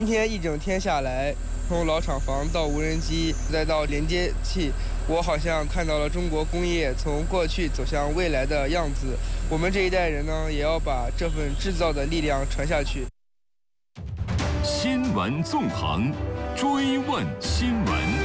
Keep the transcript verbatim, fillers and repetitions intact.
今天一整天下来，从老厂房到无人机，再到连接器，我好像看到了中国工业从过去走向未来的样子。我们这一代人呢，也要把这份制造的力量传下去。 新闻纵横，追问新闻。